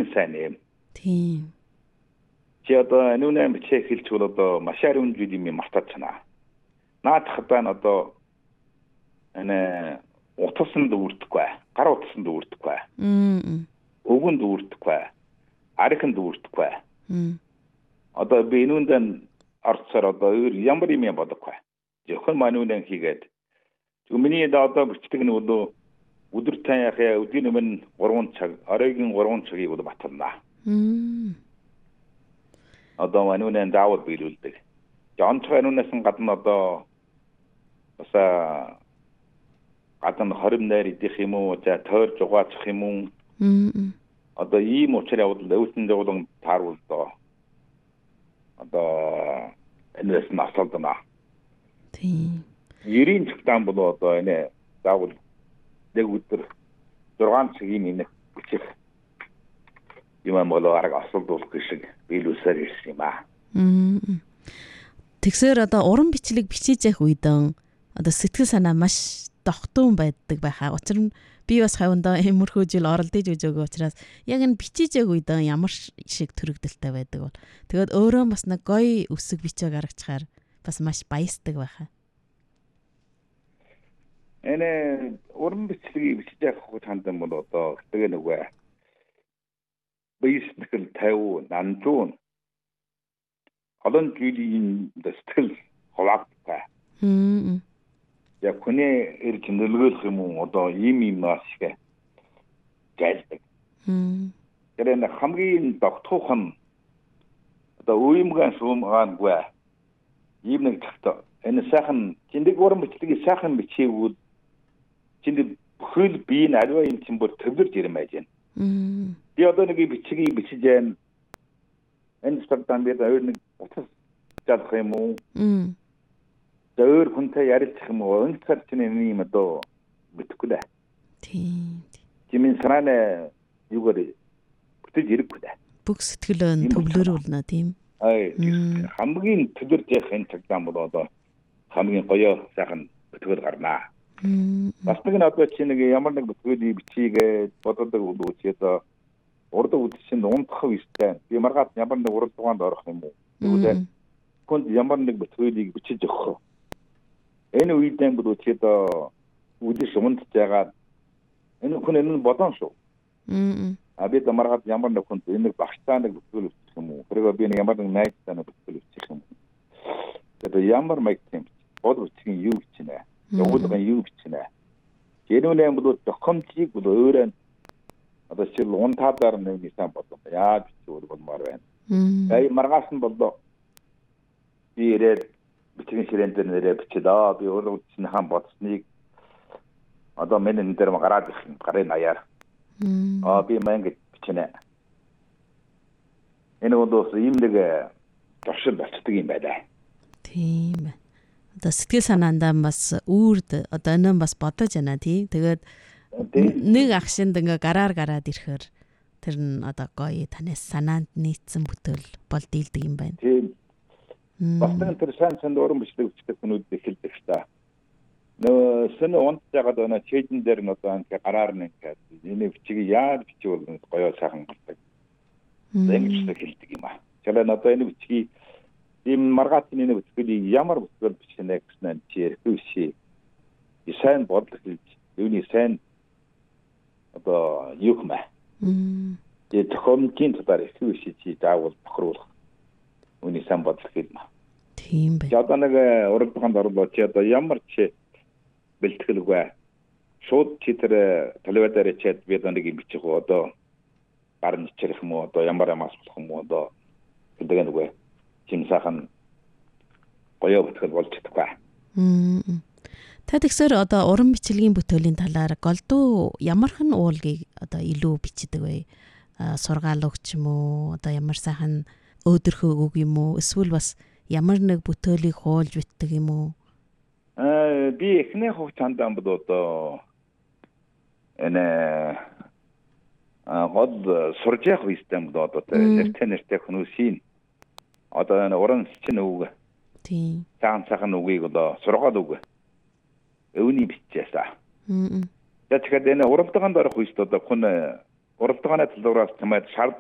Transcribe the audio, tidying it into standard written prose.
сайн юм. Тийм. Чи одоо нүнэ бичээ хэлчихвэл одоо машаар үнжүүд юм мартаачна. Наадахтаа нь одоо утасанд үрдэхгүй, гар утасанд үрдэхгүй. Өвгөнд үрдэхгүй, архинд үрдэхгүй. Одоо би нүндэн орцоор одоо ямар юм бодохгүй. Зөвхөн манүнэн хийгээд. Миний одоо бичдэг нь өдөр таяхаа өдгийн өмнө 3 цаг, оройн 3 цагийг батална. Одоо манүнэн заавал биелүүлдэг. Онцгой нүнээс гадна одоо бас гадна хорим найр идэх юм уу, за тойр жугаачих юм уу. Одоо ийм учраас өвсөн жуулан тааруул доо. Одоо энэс масалдана. Тийм. 90 цагтаан бол одоо заавал нэг өдөр 6 цагийн минут бичих юм болоо арга асуулдуулах шиг биелүүлсээр ирсэн юм аа. Тэгсээр одоо уран бичлэг бичиж явах үедэн одоо сэтгэл санаа маш тогтун байдаг байхаа. Учир нь би бас хавьндаа эмөрхөө жил оролдож өгөөг учраас яг энэ бичиж явах үедэн ямар шиг төрөгдөлтэй байдаг бол. Тэгээд өөрөө бас нэг гоё үсэг бичиг гаргачихаар бас маш баясдаг байхаа. Уран бичлэгийг бичиж явах хандан бол одоо тэгээ нөгөө бийстгэл 50 нандуун олон жилийн дэстэл хаваагтай. Яг хүний ирж нөлөөлөх юм уу одоо ийм маашиг гэлдэг. Тэр хамгийн тогтхох нь одоо уймган сумгаангүй ийм нэг цагт энэ сайхан зиндэг уран бичлэгийг сайхан бичээгүй зиндэг бүхэл бие нь аливаа юм чинь бүр төвлөрж ирэн байж байна. Би одоо нэг бичгийг бичиж байна. Энэ цагтаа би өөр нэг утас чадах юм уу? Өөр хүнтэй ярилцах юм уу? Өнцгөр чинь юм одоо битгэхгүй дээ. Тийм. Чимэн санаа юугаар бүтэж ирэхгүй дээ. Бүх сэтгэлөө төвлөрүүлнэ тийм. Хамгийн төвлөрж явах энэ цагтаа бол одоо хамгийн гоё сайхан бүтгэл гарнаа. Бас нэг нь одоо чи нэг ямар нэг бүтгэл бичигээ боддог үгүй одоо урд үдшин унтах үстэй. Би маргаад ямар нэг урд тугаанд орох юм уу? Тэгвэл хүнд ямар нэг бүтгэлийг бичиж өгөх. Энэ үедээ бол чи одоо үдшин унтж байгаа. Энэ хүн бодон шүү. Би маргаад ямар нэг хүнд энэ багтаа нэг бүтгэл бичих юм уу? Тэргээ би ямар нэг найзтай нэг бүтгэл бичих юм уу? Тэгээд ямар майк юм бод бичих юу бичнэ? Өвөлгөн юу бичнэ? Гэнүүнээ бол документийг бол өөрөө одоо шил унтаадаар нэг нисэн бодлоо. Яаж бичвэл болмоор байна. Маргаас нь боллоо. Би ирээд бичгийн ширээн дээр нэрээ бичээд би өөрөө үдшинхэн бодсныг одоо миний энэ дээр гараад ирэх гарын аяар. Би мангад бичнэ. Энэ бол ийм нэг туршил болцдог юм байна. Тийм. Одоо сэтгэл санаандаа бас үрд одоо энэ бас бодож байна тий. Тэгээд нэг агшинд ингээ гараар гараад ирэхээр тэр нь одоо гоё танаас санаанд нийцсэн бүтээл бол дийлдэг юм байна. Тийм. Бас нэг тэр сайн уран бичлэг бичдэг хүмүүс эхэлдэг та. Нөө сэн унтж байгаад өнө чэйдэн дээр нь одоо ингээ гараар нь ингээ энэ бичгийг яаж бичвэл гоё сайхан гардаг. Ингэж хэлдэг юм аа. Тэгэхээр одоо энэ бичгийг ийм маргаатын энэ бүтгэлийг ямар бүтгэл бичнэ гэсэн чи хэрэггүй. Сайн бодлого хэлж юуны сайн одоо юу хэмээ. Тэгээд тохиомжийн талаар ихвэшиж чи заавал бохируулах. Үүний сайн бодлого хэлмэ. Тийм бай. Одоо нэг уралдаанд орлоо чи одоо ямар чи бэлтгэлгүй. Шууд чи тэр телевизээр чад би одоо нэг юм бичих уу одоо гарна ичрэх юм уу одоо ямар асуулах юм уу одоо гэдэг нэг чим сайхан гоё бүтгэл болж чадахгүй. Та тэгсэр одоо уран бичлэгийн бүтээлийн талаар голдуу ямархан уулгийг одоо илүү бичдэг вэ? Сургаал өгч юм уу? Одоо ямар сайхан өөдрөхөө үг юм уу? Эсвэл бас ямар нэг бүтээлийг хуулж битдэг юм уу? Би эхний хугацаанд бол одоо энэ гол сурж явах систем бол одоо нэртэй хүмүүсийн одоо энэ уран счин үг. Тийм. Цаан үгийг одоо сургаал үг. Өвний бичээсаа. Тэгэхээр энэ уралдаанд орох үед одоо хүн уралдааны талбараас чамайг шаар